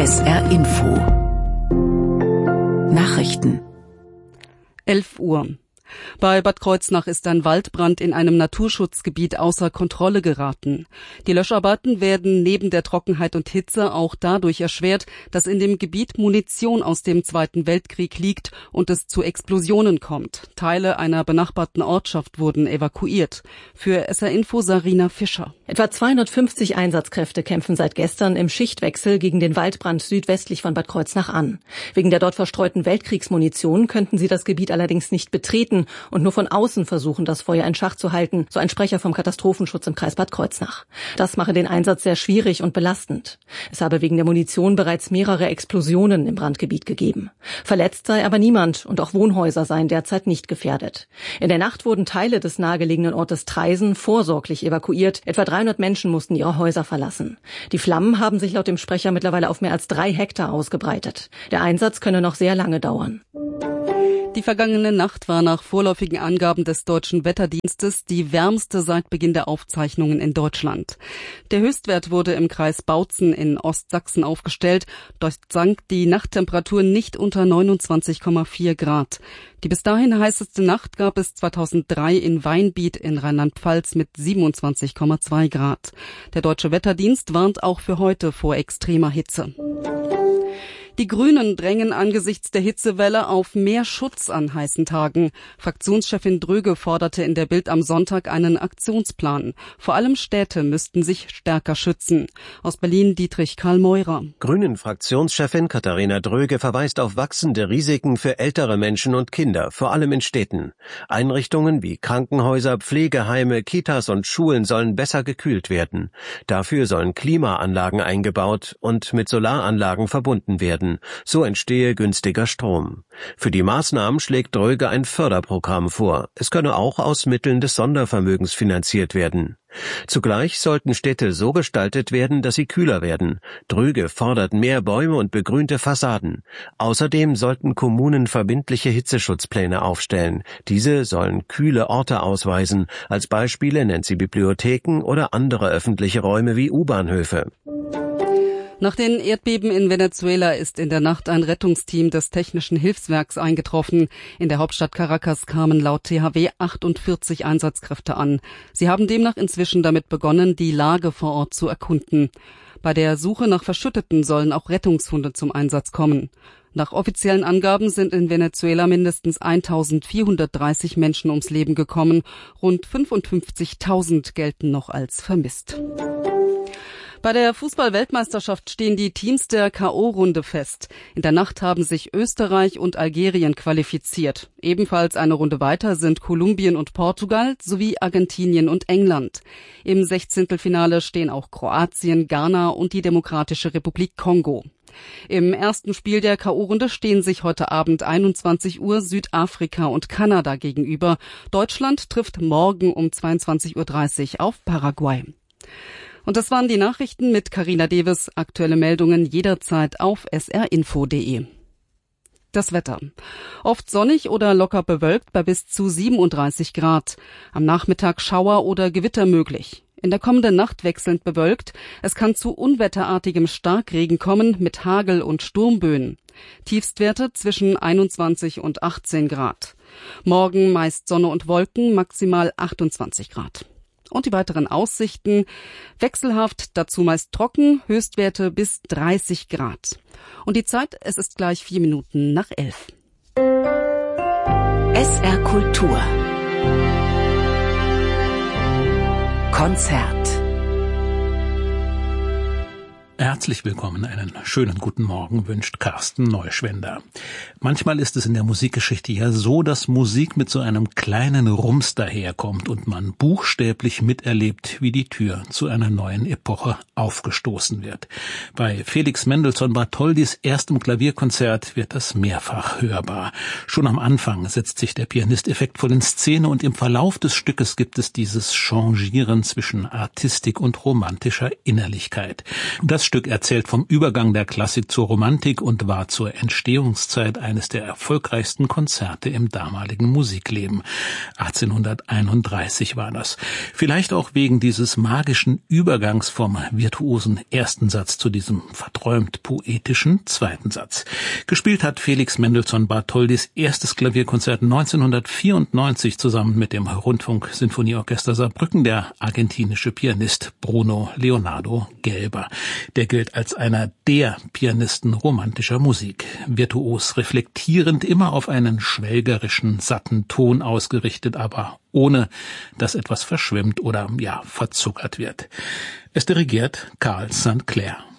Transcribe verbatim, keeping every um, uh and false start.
S R Info Nachrichten. elf Uhr. Bei Bad Kreuznach ist ein Waldbrand in einem Naturschutzgebiet außer Kontrolle geraten. Die Löscharbeiten werden neben der Trockenheit und Hitze auch dadurch erschwert, dass in dem Gebiet Munition aus dem Zweiten Weltkrieg liegt und es zu Explosionen kommt. Teile einer benachbarten Ortschaft wurden evakuiert. Für S R Info Sarina Fischer. Etwa zweihundertfünfzig Einsatzkräfte kämpfen seit gestern im Schichtwechsel gegen den Waldbrand südwestlich von Bad Kreuznach an. Wegen der dort verstreuten Weltkriegsmunition könnten sie das Gebiet allerdings nicht betreten und nur von außen versuchen, das Feuer in Schach zu halten, so ein Sprecher vom Katastrophenschutz im Kreis Bad Kreuznach. Das mache den Einsatz sehr schwierig und belastend. Es habe wegen der Munition bereits mehrere Explosionen im Brandgebiet gegeben. Verletzt sei aber niemand und auch Wohnhäuser seien derzeit nicht gefährdet. In der Nacht wurden Teile des nahegelegenen Ortes Traisen vorsorglich evakuiert. Etwa dreihundert Menschen mussten ihre Häuser verlassen. Die Flammen haben sich laut dem Sprecher mittlerweile auf mehr als drei Hektar ausgebreitet. Der Einsatz könne noch sehr lange dauern. Die vergangene Nacht war nach vorläufigen Angaben des Deutschen Wetterdienstes die wärmste seit Beginn der Aufzeichnungen in Deutschland. Der Höchstwert wurde im Kreis Bautzen in Ostsachsen aufgestellt. Dort sank die Nachttemperatur nicht unter neunundzwanzig Komma vier Grad. Die bis dahin heißeste Nacht gab es zweitausenddrei in Weinbiet in Rheinland-Pfalz mit siebenundzwanzig Komma zwei Grad. Der Deutsche Wetterdienst warnt auch für heute vor extremer Hitze. Die Grünen drängen angesichts der Hitzewelle auf mehr Schutz an heißen Tagen. Fraktionschefin Dröge forderte in der Bild am Sonntag einen Aktionsplan. Vor allem Städte müssten sich stärker schützen. Aus Berlin Dietrich Karl Meurer. Grünen-Fraktionschefin Katharina Dröge verweist auf wachsende Risiken für ältere Menschen und Kinder, vor allem in Städten. Einrichtungen wie Krankenhäuser, Pflegeheime, Kitas und Schulen sollen besser gekühlt werden. Dafür sollen Klimaanlagen eingebaut und mit Solaranlagen verbunden werden. So entstehe günstiger Strom. Für die Maßnahmen schlägt Dröge ein Förderprogramm vor. Es könne auch aus Mitteln des Sondervermögens finanziert werden. Zugleich sollten Städte so gestaltet werden, dass sie kühler werden. Dröge fordert mehr Bäume und begrünte Fassaden. Außerdem sollten Kommunen verbindliche Hitzeschutzpläne aufstellen. Diese sollen kühle Orte ausweisen. Als Beispiele nennt sie Bibliotheken oder andere öffentliche Räume wie U-Bahnhöfe. Nach den Erdbeben in Venezuela ist in der Nacht ein Rettungsteam des Technischen Hilfswerks eingetroffen. In der Hauptstadt Caracas kamen laut T H W achtundvierzig Einsatzkräfte an. Sie haben demnach inzwischen damit begonnen, die Lage vor Ort zu erkunden. Bei der Suche nach Verschütteten sollen auch Rettungshunde zum Einsatz kommen. Nach offiziellen Angaben sind in Venezuela mindestens eintausendvierhundertdreißig Menschen ums Leben gekommen. Rund fünfundfünfzigtausend gelten noch als vermisst. Bei der Fußball-Weltmeisterschaft stehen die Teams der K O-Runde fest. In der Nacht haben sich Österreich und Algerien qualifiziert. Ebenfalls eine Runde weiter sind Kolumbien und Portugal sowie Argentinien und England. Im Sechzehntelfinale stehen auch Kroatien, Ghana und die Demokratische Republik Kongo. Im ersten Spiel der K O-Runde stehen sich heute Abend einundzwanzig Uhr Südafrika und Kanada gegenüber. Deutschland trifft morgen um zweiundzwanzig Uhr dreißig auf Paraguay. Und das waren die Nachrichten mit Carina Deves. Aktuelle Meldungen jederzeit auf s r info punkt d e. Das Wetter. Oft sonnig oder locker bewölkt bei bis zu siebenunddreißig Grad. Am Nachmittag Schauer oder Gewitter möglich. In der kommenden Nacht wechselnd bewölkt. Es kann zu unwetterartigem Starkregen kommen mit Hagel und Sturmböen. Tiefstwerte zwischen einundzwanzig und achtzehn Grad. Morgen meist Sonne und Wolken, maximal achtundzwanzig Grad. Und die weiteren Aussichten: wechselhaft, dazu meist trocken, Höchstwerte bis dreißig Grad. Und die Zeit, es ist gleich vier Minuten nach elf. S R Kultur Konzert. Herzlich willkommen, einen schönen guten Morgen wünscht Carsten Neuschwender. Manchmal ist es in der Musikgeschichte ja so, dass Musik mit so einem kleinen Rums daherkommt und man buchstäblich miterlebt, wie die Tür zu einer neuen Epoche aufgestoßen wird. Bei Felix Mendelssohn Bartholdys erstem Klavierkonzert wird das mehrfach hörbar. Schon am Anfang setzt sich der Pianist effektvoll in Szene und im Verlauf des Stückes gibt es dieses Changieren zwischen Artistik und romantischer Innerlichkeit. Und das Stück Stück erzählt vom Übergang der Klassik zur Romantik und war zur Entstehungszeit eines der erfolgreichsten Konzerte im damaligen Musikleben. achtzehnhunderteinunddreißig war das. Vielleicht auch wegen dieses magischen Übergangs vom virtuosen ersten Satz zu diesem verträumt poetischen zweiten Satz. Gespielt hat Felix Mendelssohn Bartholdys erstes Klavierkonzert neunzehnhundertvierundneunzig zusammen mit dem Rundfunk-Sinfonieorchester Saarbrücken der argentinische Pianist Bruno Leonardo Gelber. Der gilt als einer der Pianisten romantischer Musik. Virtuos reflektierend, immer auf einen schwelgerischen, satten Ton ausgerichtet, aber ohne, dass etwas verschwimmt oder, ja, verzuckert wird. Es dirigiert Carl Sankt Clair.